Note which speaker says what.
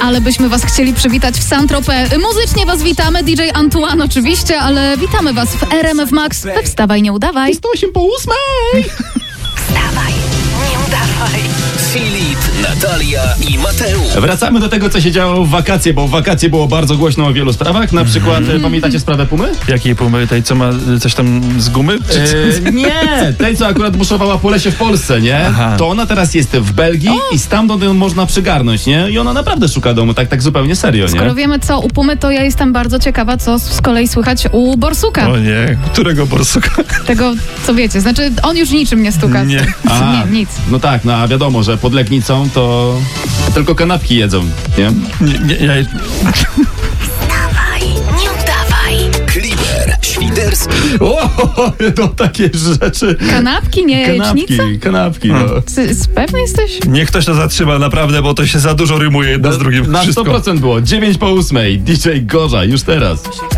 Speaker 1: ale byśmy was chcieli przywitać w Saint-Tropez. Muzycznie was witamy, DJ Antoine oczywiście, ale witamy was w RMF Max. We Wstawaj, nie udawaj.
Speaker 2: 108 po 8.
Speaker 3: Wstawaj, nie udawaj.
Speaker 4: Filip, Natalia i Mateusz.
Speaker 2: Wracamy do tego, co się działo w wakacje, bo w wakacje było bardzo głośno o wielu sprawach. Na przykład, pamiętacie sprawę Pumy?
Speaker 5: Jakiej Pumy? Tej, co ma coś tam z gumy?
Speaker 2: Nie, tej, co akurat buszowała po lesie w Polsce, nie?
Speaker 5: Aha.
Speaker 2: To ona teraz jest w Belgii i stamtąd ją można przygarnąć, nie? I ona naprawdę szuka domu, tak zupełnie serio, nie?
Speaker 1: Skoro wiemy co u Pumy, to ja jestem bardzo ciekawa, co z kolei słychać u Borsuka.
Speaker 5: O nie, którego borsuka?
Speaker 1: Tego, co wiecie, znaczy on już niczym nie stuka.
Speaker 5: Nie.
Speaker 1: Nie, nic.
Speaker 2: No tak, no a wiadomo, że pod Legnicą to tylko kanapki jedzą, nie?
Speaker 5: Ja...
Speaker 3: Wstawaj, nie udawaj.
Speaker 4: Kliber, Świderski.
Speaker 2: O, no takie rzeczy.
Speaker 1: Kanapki, nie jajecznica?
Speaker 2: Kanapki, no.
Speaker 1: Pewny jesteś?
Speaker 5: Niech ktoś to zatrzyma, naprawdę, bo to się za dużo rymuje jedno z drugim.
Speaker 2: Na
Speaker 5: Wszystko.
Speaker 2: 100% było. 9 po 8. DJ Gorza, już teraz.